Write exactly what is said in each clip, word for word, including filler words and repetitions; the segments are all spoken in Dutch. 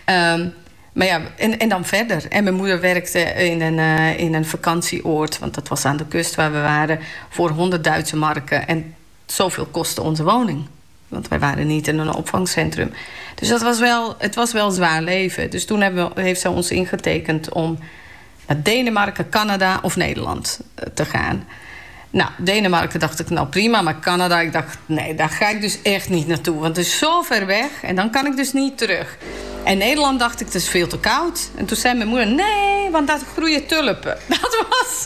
Um, maar ja, en, en dan verder. En mijn moeder werkte in een, uh, in een vakantieoord... want dat was aan de kust waar we waren... voor honderd Duitse marken. En zoveel kostte onze woning. Want wij waren niet in een opvangcentrum. Dus dat was wel, het was wel zwaar leven. Dus toen hebben we, heeft ze ons ingetekend om naar Denemarken, Canada of Nederland te gaan. Nou, Denemarken dacht ik, nou prima. Maar Canada, ik dacht, nee, daar ga ik dus echt niet naartoe. Want het is zo ver weg en dan kan ik dus niet terug. En Nederland dacht ik, het is veel te koud. En toen zei mijn moeder, nee, want daar groeien tulpen. Dat was...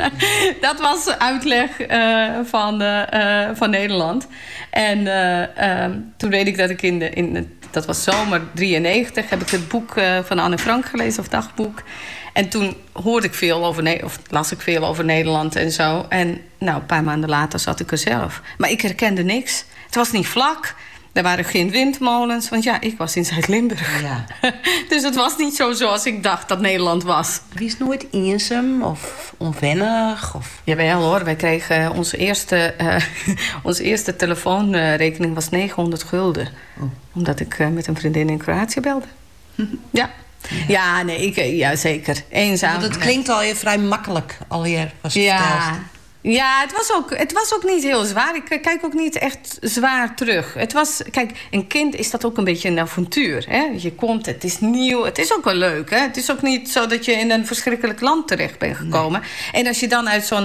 Dat was de uitleg uh, van, uh, uh, van Nederland. En uh, uh, toen weet ik dat ik in de... In de dat was zomer drieënnegentig, heb ik het boek uh, van Anne Frank gelezen, of dagboek. En toen hoorde ik veel over... Ne- of las ik veel over Nederland en zo. En nou, een paar maanden later zat ik er zelf. Maar ik herkende niks. Het was niet vlak. Er waren geen windmolens, want ja, ik was in Zuid-Limburg. Ja. Dus het was niet zo zoals ik dacht dat Nederland was. Wie is nooit eenzaam of onwennig? Of... Jawel hoor, wij kregen onze eerste, uh, onze eerste telefoonrekening was negenhonderd gulden. Oh. Omdat ik uh, met een vriendin in Kroatië belde. ja. ja. Ja, nee, ik, ja, zeker. Eenzaam. Want het klinkt al je vrij makkelijk, alweer was het ja. verteld. Ja, het was, ook, het was ook niet heel zwaar. Ik kijk ook niet echt zwaar terug. Het was, kijk, een kind is dat ook een beetje een avontuur. Hè? Je komt, het is nieuw, het is ook wel leuk. Hè? Het is ook niet zo dat je in een verschrikkelijk land terecht bent gekomen. Nee. En als je dan uit zo'n...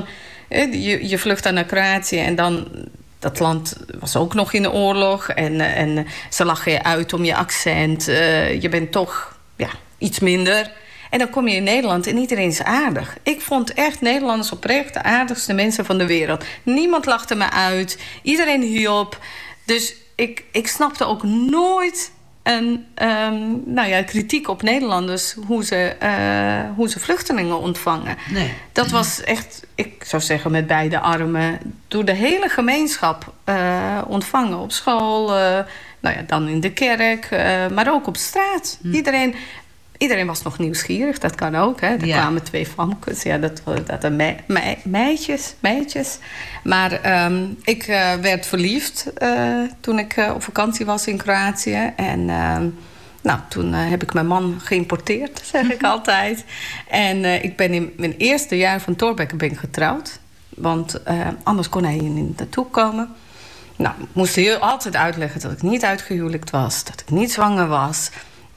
Je, je vlucht dan naar Kroatië en dan... Dat land was ook nog in de oorlog. En, en ze lachen je uit om je accent. Uh, je bent toch ja, iets minder... En dan kom je in Nederland en iedereen is aardig. Ik vond echt Nederlanders oprecht de aardigste mensen van de wereld. Niemand lachte me uit. Iedereen hielp. Dus ik, ik snapte ook nooit een um, nou ja, kritiek op Nederlanders... hoe ze, uh, hoe ze vluchtelingen ontvangen. Nee. Dat was echt, ik zou zeggen, met beide armen... door de hele gemeenschap uh, ontvangen. Op school, uh, nou ja, dan in de kerk, uh, maar ook op straat. Hm. Iedereen... Iedereen was nog nieuwsgierig, dat kan ook. Hè. Er ja. kwamen twee famkes, ja, dat waren me, me, meisjes, meisjes. Maar um, ik uh, werd verliefd uh, toen ik uh, op vakantie was in Kroatië. En uh, nou, toen uh, heb ik mijn man geïmporteerd, zeg ik altijd. En uh, ik ben in mijn eerste jaar van Thorbecke ben getrouwd. Want uh, anders kon hij hier niet naartoe komen. Nou, ik moest heel altijd uitleggen dat ik niet uitgehuwelijkd was. Dat ik niet zwanger was.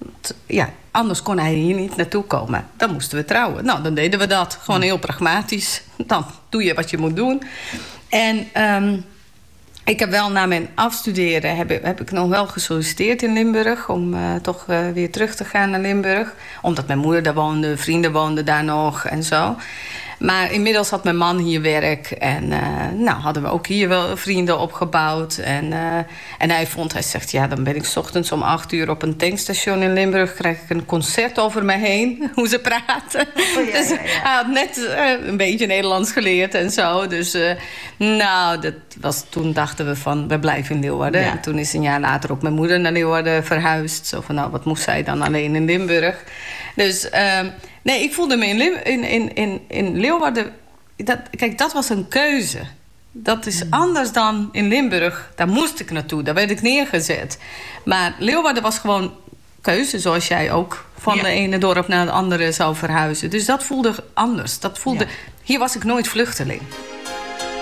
Ja, anders kon hij hier niet naartoe komen. Dan moesten we trouwen. Nou, dan deden we dat. Gewoon heel pragmatisch. Dan doe je wat je moet doen. En um, ik heb wel na mijn afstuderen... heb, heb ik nog wel gesolliciteerd in Limburg... om uh, toch uh, weer terug te gaan naar Limburg. Omdat mijn moeder daar woonde, vrienden woonden daar nog en zo. Maar inmiddels had mijn man hier werk. En uh, nou hadden we ook hier wel vrienden opgebouwd. En, uh, en hij vond, hij zegt, ja, dan ben ik 's ochtends om acht uur op een tankstation in Limburg. Krijg ik een concert over me heen, hoe ze praten. Oh, ja, dus ja, ja. hij had net uh, een beetje Nederlands geleerd en zo. Dus uh, nou, dat was, toen dachten we van, we blijven in Leeuwarden. Ja. En toen is een jaar later ook mijn moeder naar Leeuwarden verhuisd. Zo van, nou, wat moest zij dan alleen in Limburg? Dus... Uh, Nee, ik voelde me in, Lim- in, in, in, in Leeuwarden... Dat, kijk, dat was een keuze. Dat is anders dan in Limburg. Daar moest ik naartoe, daar werd ik neergezet. Maar Leeuwarden was gewoon keuze, zoals jij ook... van ja. de ene dorp naar het andere zou verhuizen. Dus dat voelde anders. Dat voelde, ja. Hier was ik nooit vluchteling.